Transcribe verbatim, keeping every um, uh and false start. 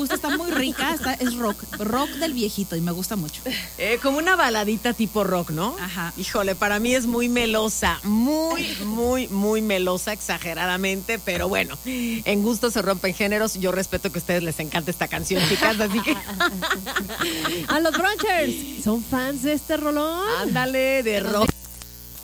gusta, está muy rica, está, es rock, rock del viejito y me gusta mucho. Eh, como una baladita tipo rock, ¿no? Ajá. Híjole, para mí es muy melosa, muy, muy, muy melosa, exageradamente, pero bueno, en gusto se rompen géneros. Yo respeto que a ustedes les encante esta canción, chicas, así que... A los brunchers, ¿son fans de este rolón? Ándale, de rock.